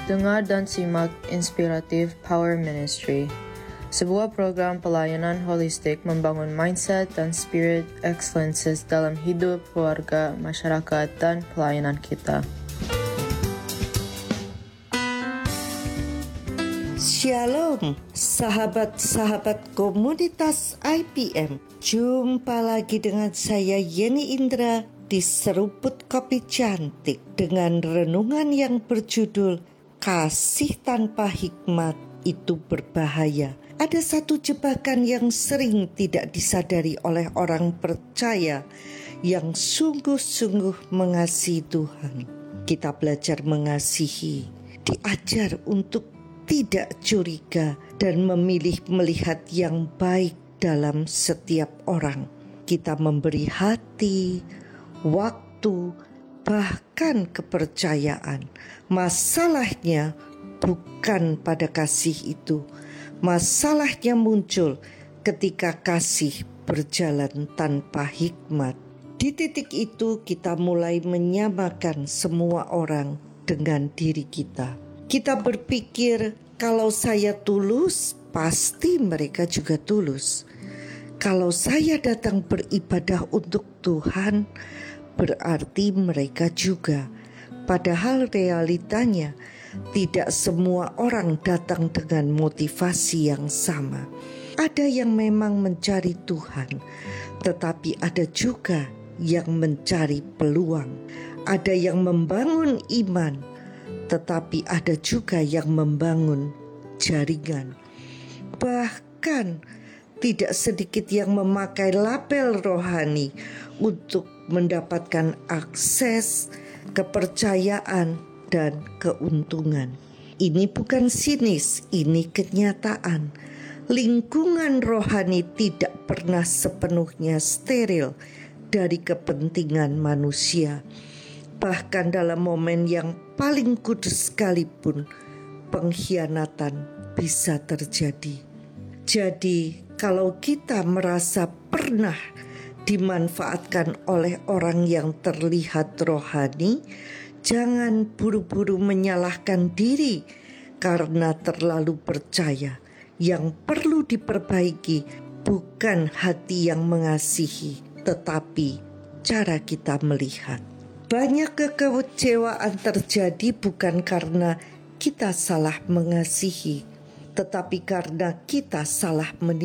Dengar dan simak Inspiratif Power Ministry, sebuah program pelayanan holistik membangun mindset dan spirit excellences dalam hidup, keluarga, masyarakat, dan pelayanan kita. Shalom, sahabat-sahabat komunitas IPM. Jumpa lagi dengan saya Yeni Indra di Seruput Kopi Cantik dengan renungan yang berjudul Kasih Tanpa Hikmat Itu Berbahaya. Ada satu jebakan yang sering tidak disadari oleh orang percaya yang sungguh-sungguh mengasihi Tuhan. Kita belajar mengasihi, diajar untuk tidak curiga dan memilih melihat yang baik dalam setiap orang. Kita memberi hati, waktu, bahkan kepercayaan. Masalahnya bukan pada kasih itu. Masalahnya muncul ketika kasih berjalan tanpa hikmat. Di titik itu kita mulai menyamakan semua orang dengan diri kita. Kita berpikir kalau saya tulus, pasti mereka juga tulus. Kalau saya datang beribadah untuk Tuhan, berarti mereka juga. Padahal realitanya tidak semua orang datang dengan motivasi yang sama. Ada yang memang mencari Tuhan, tetapi ada juga yang mencari peluang. Ada yang membangun iman, tetapi ada juga yang membangun jaringan. Bahkan tidak sedikit yang memakai label rohani untuk mendapatkan akses, kepercayaan, dan keuntungan. Ini bukan sinis, ini kenyataan. Lingkungan rohani tidak pernah sepenuhnya steril dari kepentingan manusia. Bahkan dalam momen yang paling kudus sekalipun, pengkhianatan bisa terjadi. Jadi, kalau kita merasa pernah dimanfaatkan oleh orang yang terlihat rohani, jangan buru-buru menyalahkan diri karena terlalu percaya. Yang perlu diperbaiki bukan hati yang mengasihi, tetapi cara kita melihat. Banyak kekecewaan terjadi bukan karena kita salah mengasihi, tetapi karena kita salah menilai.